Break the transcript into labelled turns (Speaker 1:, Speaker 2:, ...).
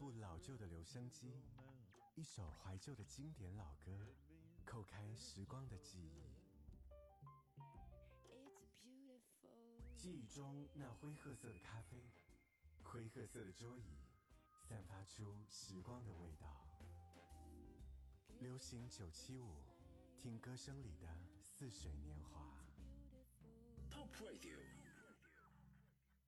Speaker 1: 部老旧的留声机，一首怀旧的经典老歌，扣开时光的记忆。记忆中那灰褐色的咖啡，灰褐色的桌椅，散发出时光的味道。流行975，听歌声里的似水年华。
Speaker 2: Top Radio